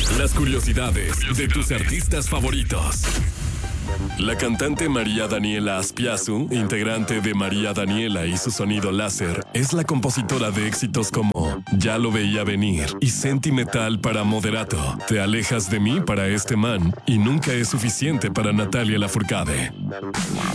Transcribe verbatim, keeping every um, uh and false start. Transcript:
Las curiosidades de tus artistas favoritos. La cantante María Daniela Aspiazu, integrante de María Daniela y su sonido láser, es la compositora de éxitos como Ya lo veía venir y Sentimental para Moderato, Te alejas de mí para este man y Nunca es suficiente para Natalia Lafourcade.